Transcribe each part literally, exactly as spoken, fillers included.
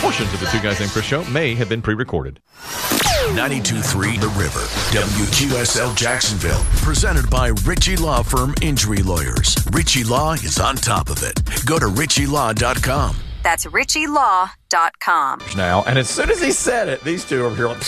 Portions of the Two Guys Named Chris show may have been pre-recorded. ninety-two point three The River, W Q S L Jacksonville. Presented by Ritchie Law Firm Injury Lawyers. Ritchie Law is on top of it. Go to ritchie law dot com. That's ritchie law dot com. Now, and as soon as he said it, these two over here like,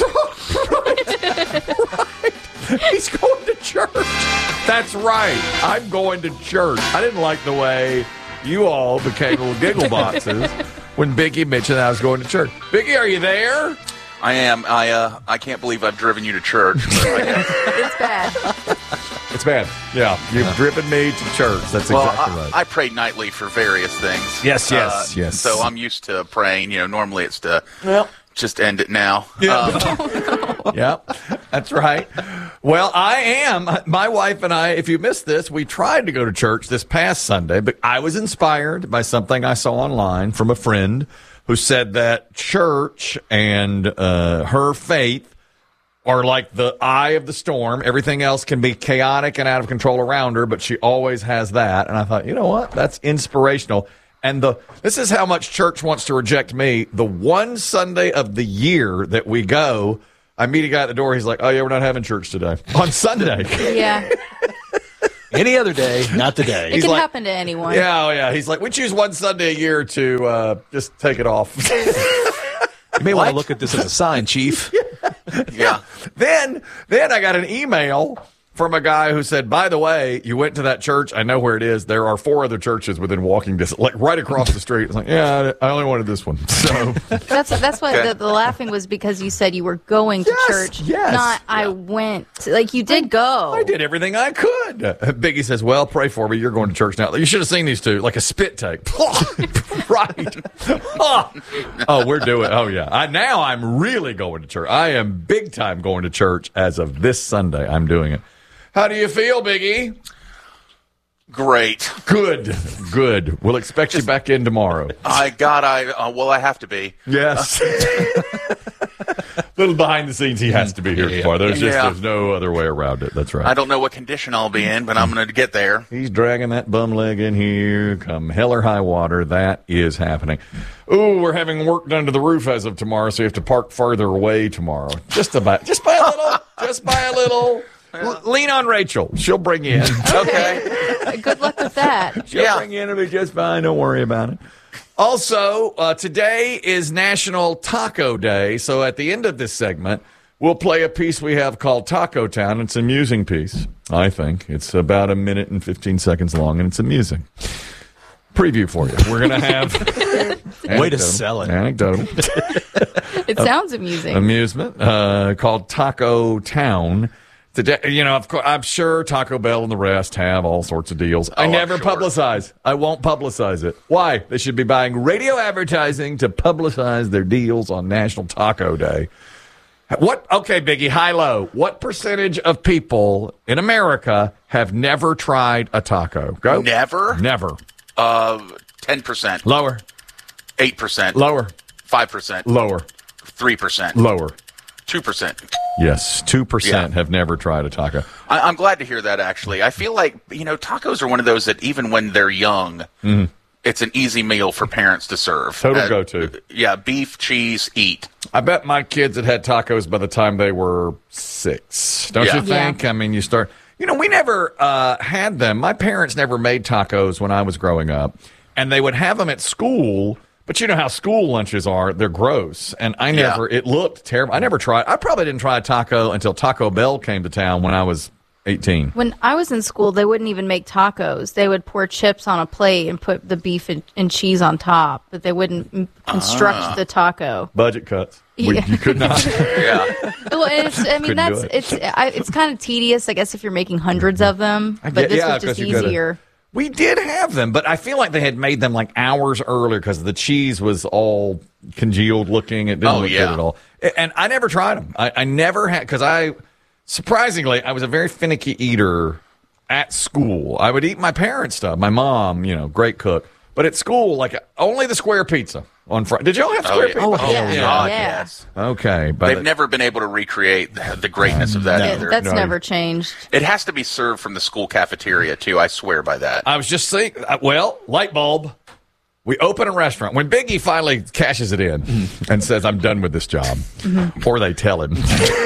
right, right. He's going to church. That's right. I'm going to church. I didn't like the way you all became little giggle boxes when Biggie mentioned that I was going to church. Biggie, are you there? I am. I uh, I can't believe I've driven you to church. It's bad. It's bad. Yeah, you've yeah. driven me to church. That's well, exactly I, right. I pray nightly for various things. Yes, yes, uh, yes. So I'm used to praying. You know, normally it's to well, just end it now. Yeah. Um, Yep, that's right. Well, I am. My wife and I, if you missed this, we tried to go to church this past Sunday, but I was inspired by something I saw online from a friend who said that church and uh, her faith are like the eye of the storm. Everything else can be chaotic and out of control around her, but she always has that. And I thought, you know what? That's inspirational. And the this is how much church wants to reject me. The one Sunday of the year that we go, I meet a guy at the door. He's like, oh, yeah, we're not having church today. On Sunday. Yeah. Any other day, not today. It He's can like, happen to anyone. Yeah, oh, yeah. He's like, we choose one Sunday a year to uh, just take it off. You may want to look at this as a sign, Chief. yeah. Then, then I got an email from a guy who said, by the way, you went to that church. I know where it is. There are four other churches within walking distance, like right across the street. It's like, yeah, I only wanted this one. So that's that's why okay. the, the laughing was because you said you were going to yes, church, yes. not I yeah. went. Like you did go. I did everything I could. Uh, Biggie says, well, pray for me. You're going to church now. You should have seen these two, like a spit take. Right. Oh. oh, we're doing. Oh, yeah. I, now I'm really going to church. I am big time going to church as of this Sunday. I'm doing it. How do you feel, Biggie? Great. Good. Good. We'll expect Just, you back in tomorrow. I God, I uh, well, I have to be. Yes. Little behind the scenes, he has to be here yeah. tomorrow. There's just yeah. there's no other way around it. That's right. I don't know what condition I'll be in, but I'm going to get there. He's dragging that bum leg in here. Come hell or high water, that is happening. Ooh, we're having work done to the roof as of tomorrow, so you have to park farther away tomorrow. Just about, just by a little. Just by a little. L- lean on Rachel. She'll bring you in. Okay. Good luck with that. She'll Yeah. bring you in. It'll be just fine. Don't worry about it. Also, uh, today is National Taco Day. So at the end of this segment, we'll play a piece we have called Taco Town. It's an amusing piece, I think. It's about a minute and fifteen seconds long, and it's amusing. Preview for you. We're going to have... Way to sell it. Anecdotal. It sounds amusing. Amusement uh, called Taco Town. Today, you know, of course, I'm sure Taco Bell and the rest have all sorts of deals. I Oh, never I'm sure. publicize. I won't publicize it. Why? They should be buying radio advertising to publicize their deals on National Taco Day. What? Okay, Biggie, high-low. What percentage of people in America have never tried a taco? Go. Never? Never. Uh, ten percent. Lower. eight percent. Lower. five percent. Lower. three percent. Lower. two percent. Yes, two percent Yeah. have never tried a taco. I, I'm glad to hear that, actually. I feel like, you know, tacos are one of those that even when they're young, mm-hmm. it's an easy meal for parents to serve. Total Uh, go-to. Yeah, beef, cheese, eat. I bet my kids had had tacos by the time they were six. Don't Yeah. you think? Yeah. I mean, you start... You know, we never uh, had them. My parents never made tacos when I was growing up. And they would have them at school... But you know how school lunches are. They're gross. And I never, Yeah. it looked terrible. I never tried. I probably didn't try a taco until Taco Bell came to town when I was eighteen. When I was in school, they wouldn't even make tacos. They would pour chips on a plate and put the beef and, and cheese on top, but they wouldn't m- construct Ah. the taco. Budget cuts. We, Yeah. you could not. Yeah. Well, and it's, I mean, Couldn't that's do it. it's I, it's kind of tedious, I guess, if you're making hundreds of them. I But get- this yeah, was just 'cause you gotta- easier. We did have them, but I feel like they had made them like hours earlier because the cheese was all congealed looking. It didn't Oh, look yeah. good at all. And I never tried them. I, I never had, because I, surprisingly, I was a very finicky eater at school. I would eat my parents' stuff. My mom, you know, great cook. But at school, like only the square pizza on Friday. Did y'all have Oh, square yeah. pizza? Oh, yeah. yeah. God, Yeah. yes. Okay. But They've it- never been able to recreate the, the greatness of that No. either. That's No. never changed. It has to be served from the school cafeteria, too. I swear by that. I was just saying, uh, well, light bulb. We open a restaurant. When Biggie finally cashes it in and says, I'm done with this job, mm-hmm. or they tell him,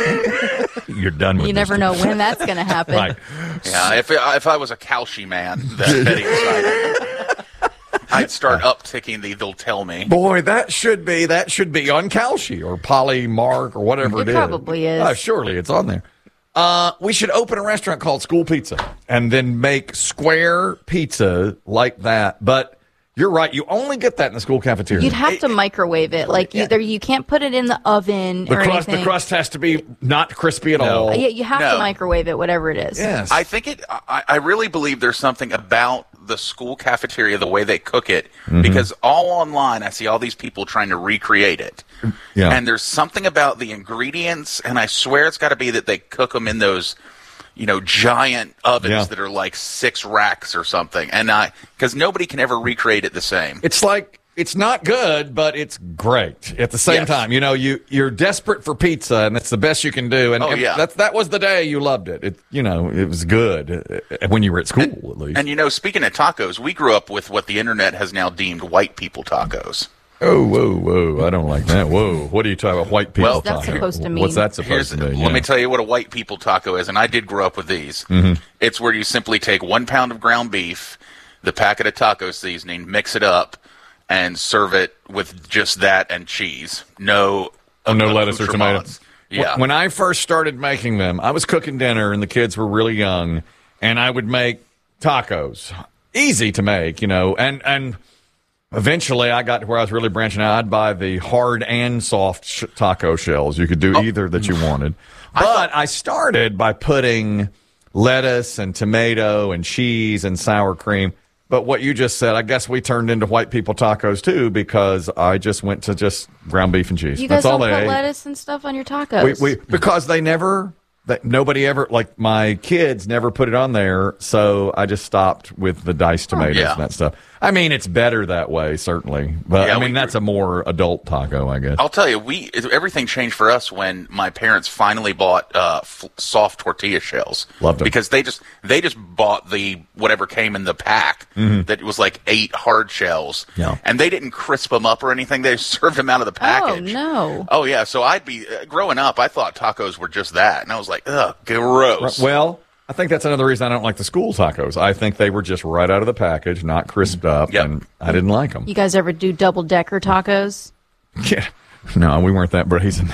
you're done with You this never job. know when that's going to happen. Right. Yeah, if if I was a Kalshi man, that betting side, I'd start upticking the they'll tell me. Boy, that should be that should be on Kalshi or Polymark or whatever it, It is. probably is. Uh, surely it's on there. Uh, we should open a restaurant called School Pizza and then make square pizza like that. But you're right. You only get that in the school cafeteria. You'd have to microwave it. Like Yeah. either you can't put it in the oven the or crust, the anything. crust has to be not crispy at all. Uh, Yeah, you have No. to microwave it, whatever it is. Yes. I think it. I, I really believe there's something about the school cafeteria, the way they cook it, Mm-hmm. because all online I see all these people trying to recreate it. Yeah. And there's something about the ingredients, and I swear it's got to be that they cook them in those, you know, giant ovens Yeah. that are like six racks or something. And I, because nobody can ever recreate it the same. It's like it's not good, but it's great at the same Yes. time. You know, you you're desperate for pizza, and it's the best you can do. And, Oh, and yeah. that that was the day you loved it. It you know it was good uh, when you were at school at least. And you know, speaking of tacos, we grew up with what the internet has now deemed white people tacos. Oh, whoa, whoa! I don't like that. Whoa! What are you talking about? White people? Well, What's that taco? supposed to mean? What's that supposed Here's, to mean? let Yeah. me tell you what a white people taco is, and I did grow up with these. Mm-hmm. It's where you simply take one pound of ground beef, the packet of taco seasoning, mix it up, and serve it with just that and cheese. No, Oh, no lettuce or tomato. accoutrements. Yeah. When I first started making them, I was cooking dinner, and the kids were really young, and I would make tacos. Easy to make, you know, and and. Eventually, I got to where I was really branching out. I'd buy the hard and soft sh- taco shells. You could do Oh. either that you wanted. But I started by putting lettuce and tomato and cheese and sour cream. But what you just said, I guess we turned into white people tacos too, because I just went to just ground beef and cheese. You guys That's all don't they put ate. lettuce and stuff on your tacos. We, we because they never that nobody ever like my kids never put it on there, so I just stopped with the diced tomatoes yeah. and that stuff. I mean, it's better that way, certainly, but Yeah, I mean we- that's a more adult taco, I guess. I'll tell you, we it- everything changed for us when my parents finally bought uh, f- soft tortilla shells. Loved 'em. Because they just they just bought the whatever came in the pack that was like eight hard shells. Mm-hmm. Yeah. And they didn't crisp them up or anything. They served them out of the package. Oh, no. Oh yeah. So I'd be uh, growing up. I thought tacos were just that, and I was like, ugh, gross. Well, I think that's another reason I don't like the school tacos. I think they were just right out of the package, not crisped up, Yep. and I didn't like them. You guys ever do double decker tacos? Yeah. No, we weren't that brazen.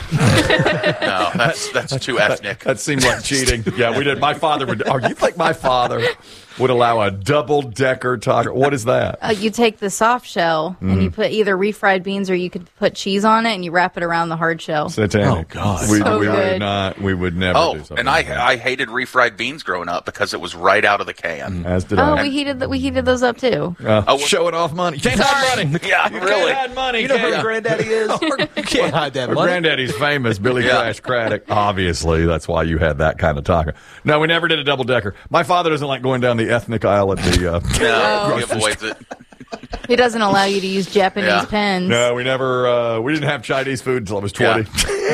No, that's that's too ethnic. That seemed like cheating. Yeah, we did. My father would. Oh, you think my father would allow a double decker taco? What is that? Uh, you take the soft shell and Mm-hmm. you put either refried beans or you could put cheese on it and you wrap it around the hard shell. Satanic. Oh, God. We, So we would good. not. We would never Oh, do something. and I like that. I hated refried beans growing up because it was right out of the can. As did Oh, I. we heated the, we heated those up too. Uh, Oh, well- showing off money. You can't hide money. Yeah, You really. can't hide money. You know who can your granddaddy is? You can't hide that Our money. granddaddy's famous, Billy Yeah. Crash Craddock. Obviously, that's why you had that kind of taco. No, we never did a double decker. My father doesn't like going down the ethnic aisle at the. Uh, No, he avoids it. He doesn't allow you to use Japanese Yeah. pens. no, we never. Uh, we didn't have Chinese food until I was twenty.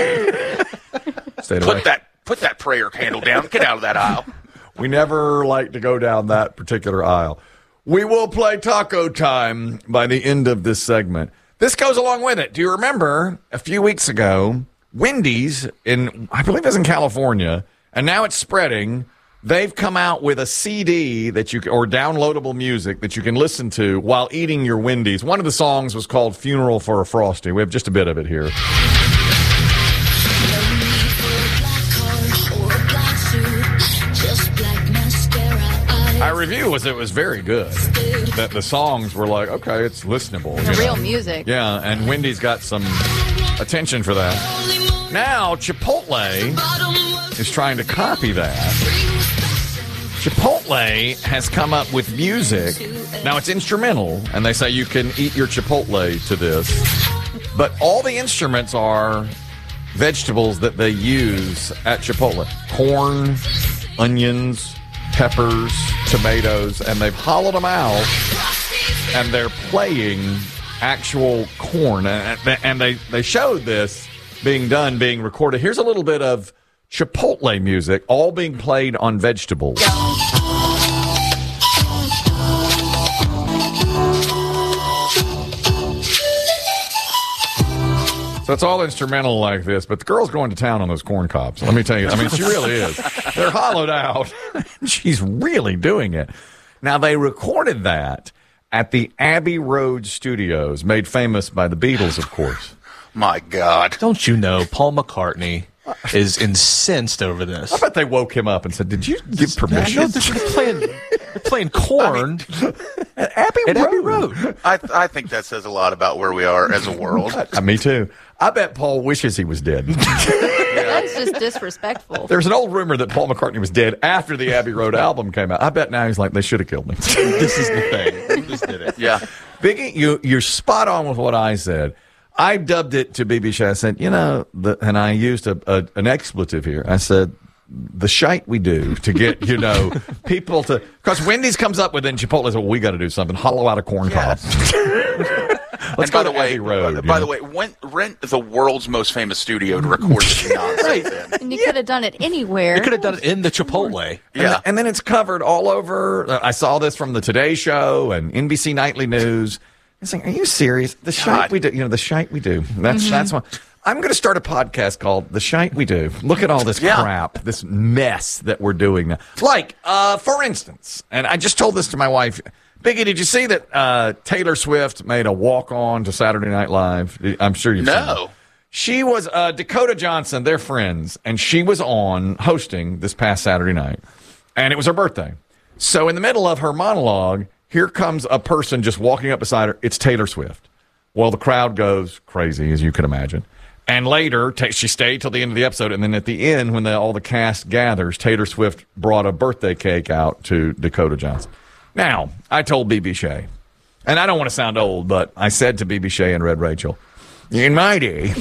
Stayed away. Put that put that prayer candle down. Get out of that aisle. We never like to go down that particular aisle. We will play Taco Time by the end of this segment. This goes along with it. Do you remember a few weeks ago, Wendy's in, I believe it's in California, and now it's spreading. They've come out with a C D that you or downloadable music that you can listen to while eating your Wendy's. One of the songs was called "Funeral for a Frosty." We have just a bit of it here. My review was it was very good. That the songs were like, okay, it's listenable. The you real know. music. Yeah, and Wendy's got some attention for that. Now, Chipotle is trying to copy that. Chipotle has come up with music. Now, it's instrumental, and they say you can eat your Chipotle to this. But all the instruments are vegetables that they use at Chipotle. Corn, onions, peppers, tomatoes, and they've hollowed them out, and they're playing actual corn. And, and they, they showed this being done, being recorded. Here's a little bit of Chipotle music, all being played on vegetables. So it's all instrumental like this, but the girl's going to town on those corn cobs. Let me tell you. I mean, she really is. They're hollowed out. She's really doing it. Now, they recorded that at the Abbey Road Studios, made famous by the Beatles, of course. My God. Don't you know Paul McCartney is incensed over this? I bet they woke him up and said, did you give permission? I know they're playing, they're playing corn I mean, at Abbey at Road. Abbey Road. I, I think that says a lot about where we are as a world. Uh, me too. I bet Paul wishes he was dead. That's just disrespectful. There's an old rumor that Paul McCartney was dead after the Abbey Road album came out. I bet now he's like, they should have killed me. This is the thing. They just did it. Yeah. Biggie, you, you're spot on with what I said. I dubbed it to B B Shay. I said, you know, the, and I used a, a, an expletive here. I said, the shite we do to get, you know, people to, because Wendy's comes up with it and Chipotle says, well, we got to do something. Hollow out a corn cob. Let's And go by the to way, Abbey Road. by, by you the know? way, when, rent the world's most famous studio to record this nonsense in. And you could have done it anywhere. You could have done it in the Chipotle. And, Yeah. th- and then it's covered all over. Uh, I saw this from the Today Show and N B C Nightly News. It's like, are you serious? The shite God. we do. You know, the shite we do. That's that's one. I'm going to start a podcast called The Shite We Do. Look at all this Yeah. crap, this mess that we're doing now. Like, uh, for instance, and I just told this to my wife. Biggie, did you see that uh, Taylor Swift made a walk-on to Saturday Night Live? I'm sure you've seen No. it. She was uh, Dakota Johnson, they're friends, and she was on hosting this past Saturday night, and it was her birthday. So in the middle of her monologue, here comes a person just walking up beside her. It's Taylor Swift. Well, the crowd goes crazy, as you can imagine. And later, ta- she stayed till the end of the episode, and then at the end, when the, all the cast gathers, Taylor Swift brought a birthday cake out to Dakota Johnson. Now, I told B B Shay, and I don't want to sound old, but I said to B B Shay and Red Rachel, in my day,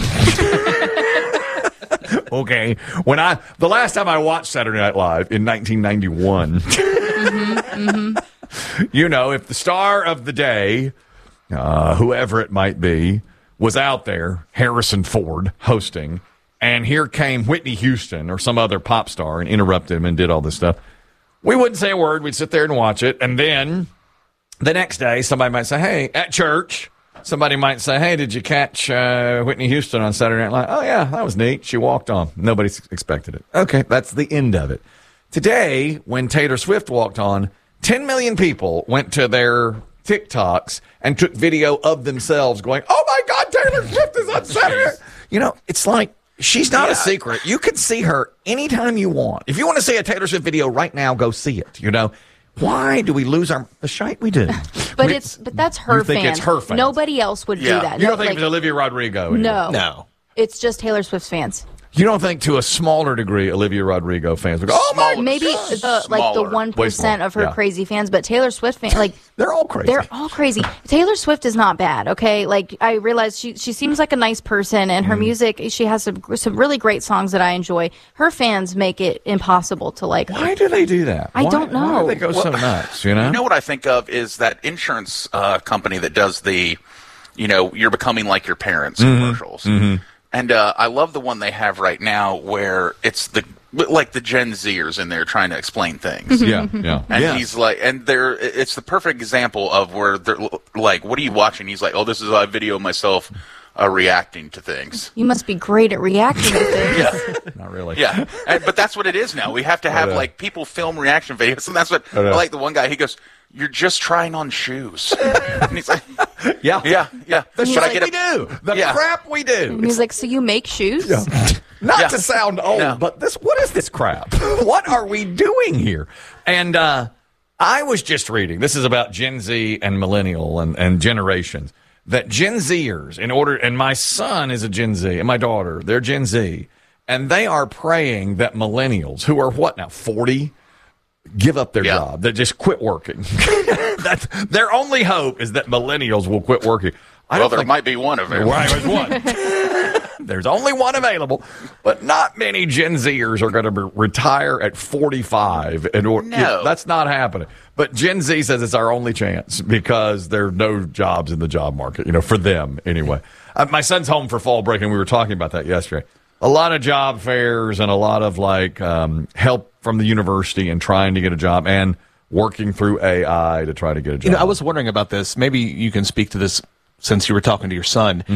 okay, when I the last time I watched Saturday Night Live in nineteen ninety-one, Mm-hmm, mm-hmm. you know, if the star of the day, uh, whoever it might be, was out there, Harrison Ford hosting, and here came Whitney Houston or some other pop star and interrupted him and did all this stuff, we wouldn't say a word. We'd sit there and watch it. And then the next day, somebody might say, hey, at church, somebody might say, hey, did you catch uh, Whitney Houston on Saturday Night Live? Oh, yeah, that was neat. She walked on. Nobody expected it. Okay, that's the end of it. Today, when Taylor Swift walked on, ten million people went to their TikToks and took video of themselves going, oh, my God, Taylor Swift is on Saturday. You know, it's like, she's not Yeah. a secret. You can see her anytime you want. If you want to see a Taylor Swift video right now, go see it. You know, why do we lose our the shite we do? But We- it's but that's her you think fans. it's her fans. Nobody else would Yeah. do that. You No, don't think like, it was Olivia Rodrigo? Anyway. no, No. It's just Taylor Swift's fans. You don't think to a smaller degree Olivia Rodrigo fans would go, oh my, Smaller. Maybe the like the Smaller. one percent smaller, of her yeah. crazy fans, but Taylor Swift fans, like they're all crazy. they're all crazy. Taylor Swift is not bad, okay? Like I realize she she seems like a nice person, and her Mm. music, she has some some really great songs that I enjoy. Her fans make it impossible to like her. Why do they do that? I Why- don't know. Why do they go so nuts? You know. You know what I think of is that insurance uh, company that does the, you know, you're becoming like your parents Mm-hmm. commercials. And uh, I love the one they have right now where it's the like the Gen Zers in there trying to explain things. Yeah, yeah. And yeah. he's like, and they're, it's the perfect example of where they're like, what are you watching? He's like, oh, this is a video of myself uh, reacting to things. You must be great at reacting to things. Yeah. not really. Yeah, and, but that's what it is now. We have to have know. like people film reaction videos, and that's what I, know. like. The one guy, he goes, "You're just trying on shoes," and he's like, yeah, "Yeah, yeah." The Should shit I get we a- do, the Yeah. crap we do. And he's like, so you make shoes? Not Yeah. to sound old, No. but this what is this crap? What are we doing here? And uh, I was just reading. This is about Gen Z and millennial and, and generations. That Gen Zers, in order, and my son is a Gen Z, and my daughter, they're Gen Z, and they are praying that millennials, who are what now, forty, give up their Yeah. job. That just quit working. That's their only hope is that millennials will quit working. I Well, don't there think- might be one of them. Right, there's one. There's only one available, but not many Gen Zers are going to be, retire at forty-five. And or, No. that's not happening. But Gen Z says it's our only chance because there are no jobs in the job market, you know, for them anyway. Uh, my son's home for fall break, and we were talking about that yesterday. A lot of job fairs and a lot of like um, help from the university and trying to get a job and working through A I to try to get a job. You know, I was wondering about this. Maybe you can speak to this since you were talking to your son.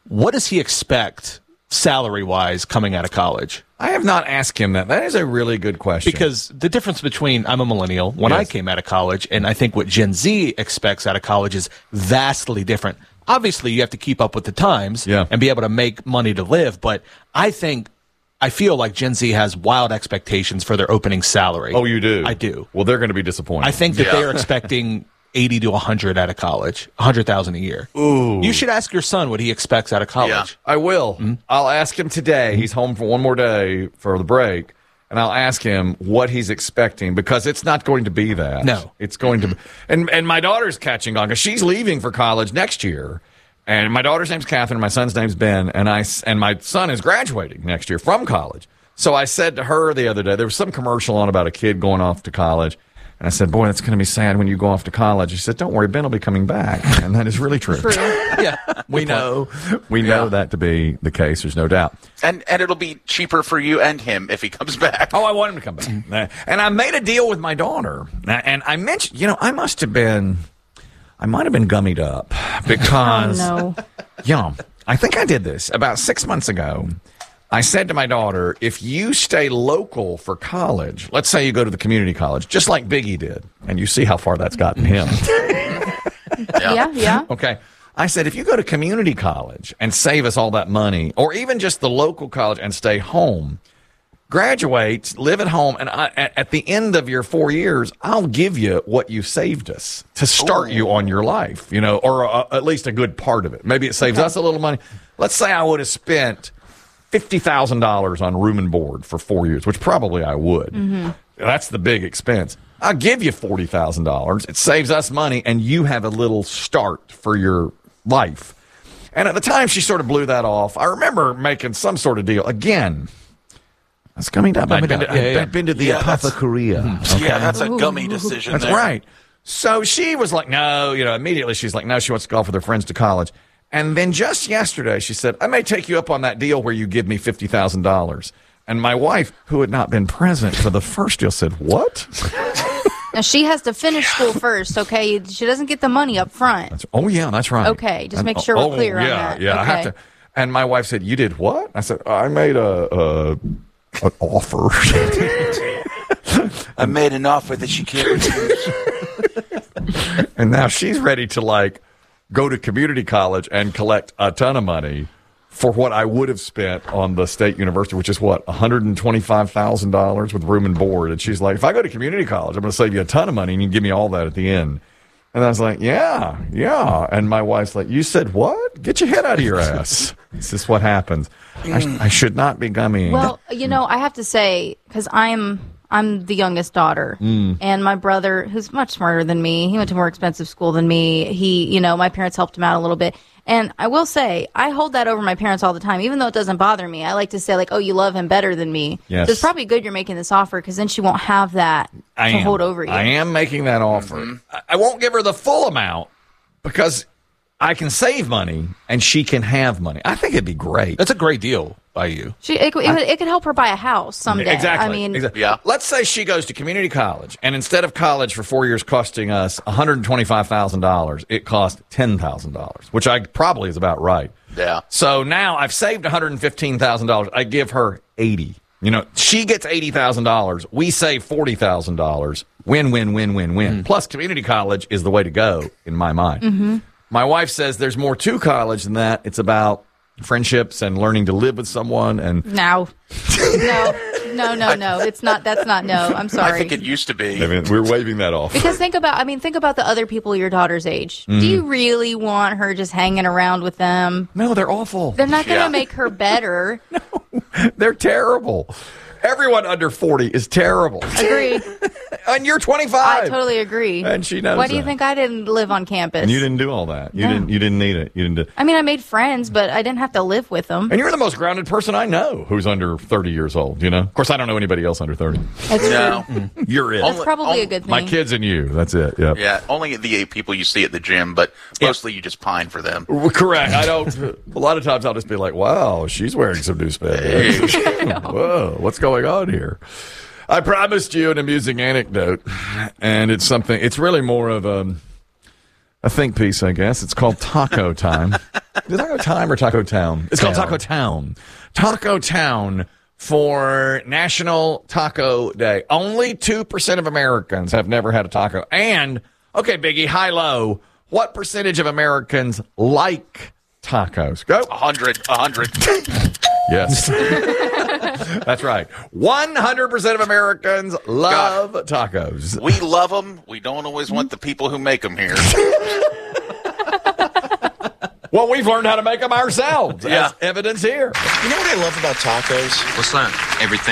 What does he expect salary-wise coming out of college? I have not asked him that. That is a really good question. Because the difference between I'm a millennial when Yes. I came out of college, and I think what Gen Z expects out of college is vastly different. Obviously, you have to keep up with the times Yeah. and be able to make money to live. But I think, I feel like Gen Z has wild expectations for their opening salary. Oh, you do? I do. Well, they're going to be disappointed. I think that Yeah. they're expecting eighty to one hundred out of college, one hundred thousand a year. Ooh. You should ask your son what he expects out of college. Yeah. I will. I'll ask him today. He's home for one more day for the break. And I'll ask him what he's expecting because it's not going to be that. No. It's going to be. And, and my daughter's catching on because she's leaving for college next year. And my daughter's name's Catherine. My son's name's Ben. And, I, s- and my son is graduating next year from college. So I said to her the other day, there was some commercial on about a kid going off to college. And I said, boy, that's going to be sad when you go off to college. She said, don't worry, Ben will be coming back. And that is really true. True. Yeah. We know. We know Yeah. that to be the case. There's no doubt. And and it'll be cheaper for you and him if he comes back. Oh, I want him to come back. And I made a deal with my daughter. And I mentioned, you know, I must have been, I might have been gummied up because, Oh, no. you know, I think I did this about six months ago. I said to my daughter, if you stay local for college, let's say you go to the community college, just like Biggie did, and you see how far that's gotten him. Yeah, yeah. Okay. I said, if you go to community college and save us all that money, or even just the local college and stay home, graduate, live at home, and I, at, at the end of your four years, I'll give you what you saved us to start you on your life, you know, or uh, at least a good part of it. Maybe it saves us a little money. Let's say I would have spent fifty thousand dollars on room and board for four years, which probably I would. That's the big expense. I'll give you forty thousand dollars. It saves us money, and you have a little start for your life. And at the time, she sort of blew that off. I remember making some sort of deal. Again, that's coming up. I'd been, to, Yeah, yeah. I'd been to the Yeah, that's- apothecaria. Okay? Yeah, that's a gummy decision. That's there. right. So she was like, no, you know, immediately she's like, no, she wants to go off with her friends to college. And then just yesterday, she said, I may take you up on that deal where you give me fifty thousand dollars. And my wife, who had not been present for the first deal, said, what? Now she has to finish school first, okay? She doesn't get the money up front. That's, oh, yeah, that's right. Okay, just And- make sure we're oh, clear on yeah, that. Yeah, I have Okay. to. And my wife said, you did what? I said, I made a, a an offer. I made an offer that she can't refuse. And now she's ready to like go to community college and collect a ton of money for what I would have spent on the state university, which is what, one hundred twenty-five thousand dollars with room and board. And she's like, if I go to community college, I'm going to save you a ton of money and you can give me all that at the end. And I was like, yeah, yeah. And my wife's like, you said what? Get your head out of your ass. This is what happens. I, sh- I should not be gummying. Well, you know, I have to say, because I'm I'm the youngest daughter, Mm. and my brother, who's much smarter than me, he went to more expensive school than me. He, you know, my parents helped him out a little bit. And I will say, I hold that over my parents all the time, even though it doesn't bother me. I like to say, like, oh, you love him better than me. Yes. So it's probably good you're making this offer, because then she won't have that I to am. hold over you. I am making that offer. I, I won't give her the full amount because I can save money and she can have money. I think it'd be great. That's a great deal by you. She, it, could- it, could- it could help her buy a house someday. Exactly. I mean, Exactly. Yeah. Let's say she goes to community college, and instead of college for four years costing us one hundred twenty-five thousand dollars, it cost ten thousand dollars, which I probably is about right. Yeah. So now I've saved one hundred fifteen thousand dollars. I give her eighty. You know, she gets eighty thousand dollars. We save forty thousand dollars. Win, win, win, win, win. Plus, community college is the way to go in my mind. Mm-hmm. My wife says there's more to college than that. It's about friendships and learning to live with someone. And no. no. No, no, no. It's not. That's not no. I'm sorry. I think it used to be. I mean, we're waving that off. Because think about, I mean, think about the other people your daughter's age. Mm-hmm. Do you really want her just hanging around with them? No, they're awful. They're not going to Yeah. make her better. They're terrible. Everyone under forty is terrible. Agree. And you're twenty-five. I totally agree. And she knows Why do you that. think I didn't live on campus? And you didn't do all that. You No. didn't. You didn't need it. You didn't. Do- I mean, I made friends, but I didn't have to live with them. and you're the most grounded person I know who's under thirty years old. You know. Of course, I don't know anybody else under thirty. That's No. true. You're it. That's Only- probably only- a good thing. My kids and you. That's it. Yep. Yeah, only the eight people you see at the gym, but mostly you just pine for them. Well, correct. I don't. A lot of times I'll just be like, "Wow, she's wearing some new spandex. Whoa, what's going on here?" I promised you an amusing anecdote, and it's something. It's really more of a a think piece, I guess. It's called Taco Time. Is it Taco Time or Taco Town? It's called Taco Town. Taco Town for National Taco Day. Only two percent of Americans have never had a taco. And, okay, Biggie, high-low, what percentage of Americans like tacos? Go. A hundred. A hundred. Yes. That's right. one hundred percent of Americans love God. tacos. We love them. We don't always want the people who make them here. Well, we've learned how to make them ourselves, Yeah. as evidence here. You know what I love about tacos? What's that? Everything.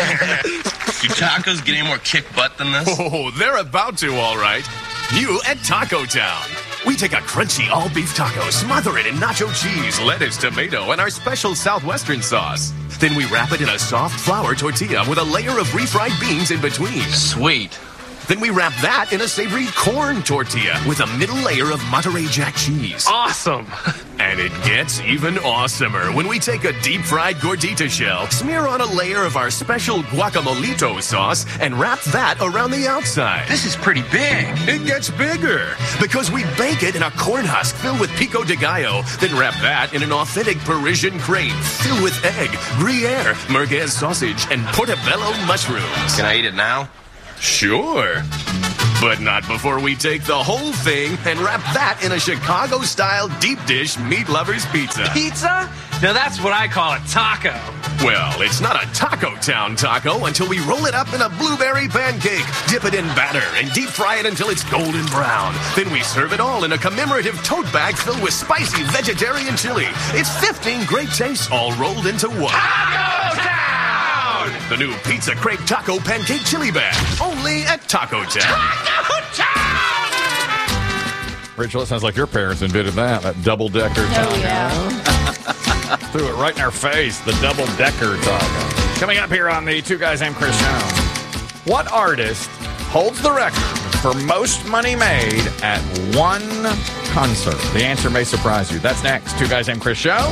Do tacos get any more kick butt than this? Oh, they're about to, all right. New at Taco Town. We take a crunchy all-beef taco, smother it in nacho cheese, lettuce, tomato, and our special Southwestern sauce. Then we wrap it in a soft flour tortilla with a layer of refried beans in between. Sweet. Then we wrap that in a savory corn tortilla with a middle layer of Monterey Jack cheese. Awesome. And it gets even awesomer when we take a deep-fried gordita shell, smear on a layer of our special guacamolito sauce, and wrap that around the outside. This is pretty big. It gets bigger because we bake it in a corn husk filled with pico de gallo, then wrap that in an authentic Parisian crepe filled with egg, Gruyere, merguez sausage, and portobello mushrooms. Can I eat it now? Sure. But not before we take the whole thing and wrap that in a Chicago-style deep dish meat lovers pizza. Pizza? Now that's what I call a taco. Well, it's not a Taco Town taco until we roll it up in a blueberry pancake, dip it in batter, and deep fry it until it's golden brown. Then we serve it all in a commemorative tote bag filled with spicy vegetarian chili. It's fifteen great tastes all rolled into one. Taco Town! The new Pizza Crepe Taco Pancake Chili Bag. Only at Taco Town. Taco Town! Rachel, it sounds like your parents invented that, that double-decker taco. Oh, yeah. Threw it right in our face, the double-decker taco. Coming up here on the Two Guys Named Chris show. What artist holds the record for most money made at one concert? The answer may surprise you. That's next. Two Guys Named Chris show.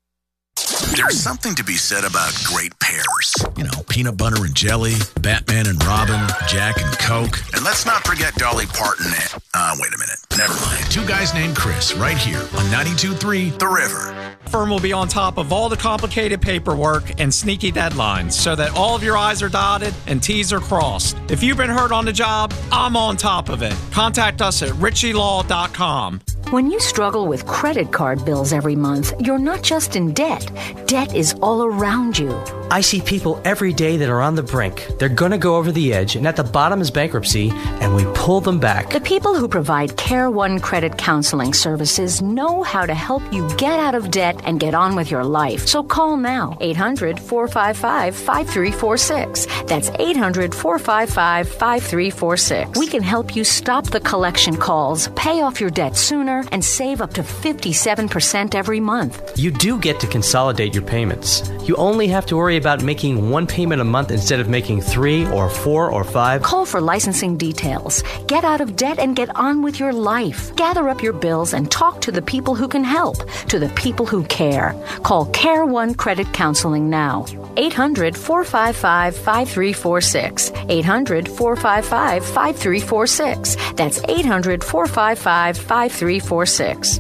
There's something to be said about great pairs. You know, peanut butter and jelly, Batman and Robin, Jack and Coke. And let's not forget Dolly Parton and... Uh, wait a minute. Never mind. Two Guys Named Chris, right here on ninety-two point three The River. Firm will be on top of all the complicated paperwork and sneaky deadlines so that all of your I's are dotted and T's are crossed. If you've been hurt on the job, I'm on top of it. Contact us at richie law dot com. When you struggle with credit card bills every month, you're not just in debt. Debt is all around you. I see people every day that are on the brink. They're going to go over the edge, and at the bottom is bankruptcy, and we pull them back. The people who provide Care One Credit Counseling Services know how to help you get out of debt and get on with your life. So call now, eight hundred, four five five, five three four six. That's eight hundred, four five five, five three four six. We can help you stop the collection calls, pay off your debt sooner, and save up to fifty-seven percent every month. You do get to consolidate your payments. You only have to worry about making one payment a month instead of making three or four or five. Call for licensing details. Get out of debt and get on with your life. Gather up your bills and talk to the people who can help, to the people who care. Call Care One Credit Counseling now. eight hundred, four five five, five three four six. eight hundred, four five five, five three four six. That's eight hundred, four five five, five three four six.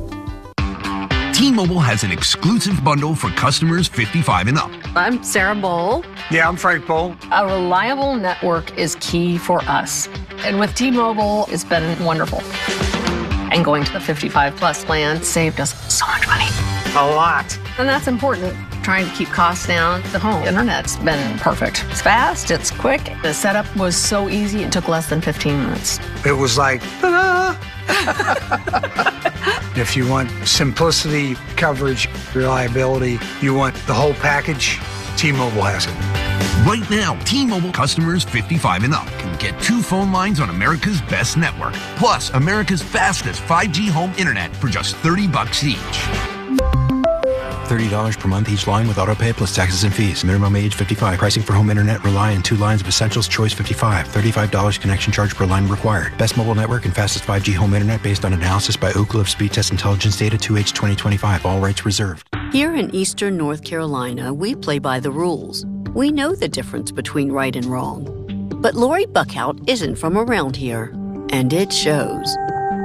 T-Mobile has an exclusive bundle for customers fifty-five and up. I'm Sarah Bowl. Yeah, I'm Frank Bowl. A reliable network is key for us. And with T-Mobile, it's been wonderful. And going to the fifty-five plus plan saved us so much money. A lot. And that's important. Trying to keep costs down. The home internet's been perfect. It's fast, it's quick. The setup was so easy, it took less than fifteen minutes. It was like, ta-da! If you want simplicity, coverage, reliability, you want the whole package, T-Mobile has it. Right now, T-Mobile customers fifty-five and up can get two phone lines on America's best network, plus America's fastest five G home internet for just thirty bucks each. thirty dollars per month each line with autopay plus taxes and fees. Minimum age fifty-five. Pricing for home internet rely on two lines of Essentials Choice fifty-five. thirty-five dollars connection charge per line required. Best mobile network and fastest five G home internet based on analysis by Ookla of Speed Test Intelligence Data two H twenty twenty-five. All rights reserved. Here in Eastern North Carolina, we play by the rules. We know the difference between right and wrong. But Lori Buckhout isn't from around here, and it shows.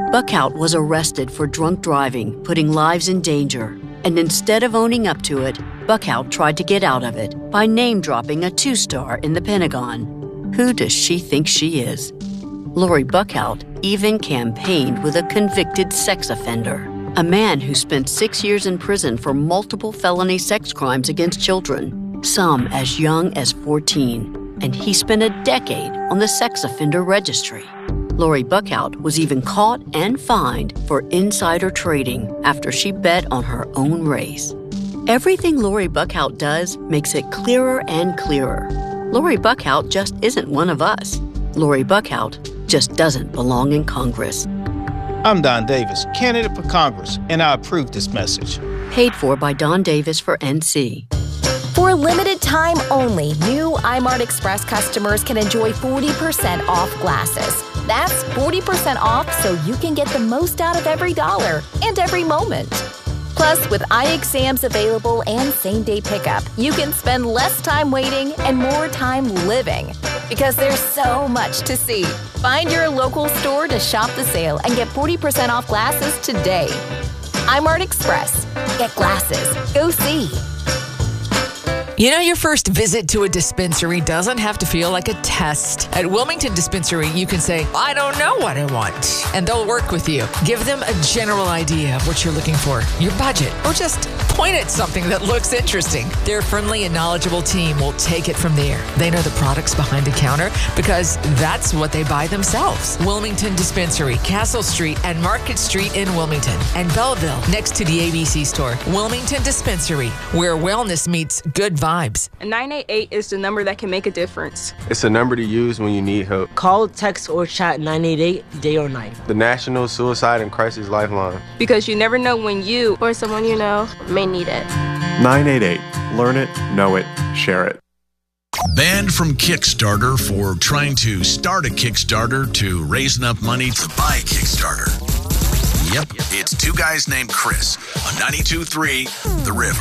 Buckhout was arrested for drunk driving, putting lives in danger. And instead of owning up to it, Buckhout tried to get out of it by name-dropping a two-star in the Pentagon. Who does she think she is? Lori Buckhout even campaigned with a convicted sex offender, a man who spent six years in prison for multiple felony sex crimes against children, some as young as fourteen. And he spent a decade on the sex offender registry. Lori Buckhout was even caught and fined for insider trading after she bet on her own race. Everything Lori Buckhout does makes it clearer and clearer. Lori Buckhout just isn't one of us. Lori Buckhout just doesn't belong in Congress. I'm Don Davis, candidate for Congress, and I approve this message. Paid for by Don Davis for N C. For a limited time only, new iMart Express customers can enjoy forty percent off glasses. That's forty percent off so you can get the most out of every dollar and every moment. Plus, with eye exams available and same-day pickup, you can spend less time waiting and more time living. Because there's so much to see. Find your local store to shop the sale and get forty percent off glasses today. iMart Express. Get glasses. Go see. You know, your first visit to a dispensary doesn't have to feel like a test. At Wilmington Dispensary, you can say, I don't know what I want, and they'll work with you. Give them a general idea of what you're looking for, your budget, or just point at something that looks interesting. Their friendly and knowledgeable team will take it from there. They know the products behind the counter because that's what they buy themselves. Wilmington Dispensary, Castle Street and Market Street in Wilmington, and Belleville next to the A B C store. Wilmington Dispensary, where wellness meets good vibes. nine eight eight is the number that can make a difference. It's a number to use when you need help. Call, text, or chat nine eight eight day or night. The National Suicide and Crisis Lifeline. Because you never know when you or someone you know may need it. nine eight eight. Learn it, know it, share it. Banned from Kickstarter for trying to start a Kickstarter to raise enough money to buy a Kickstarter. Yep, it's two guys named Chris on ninety-two point three The River.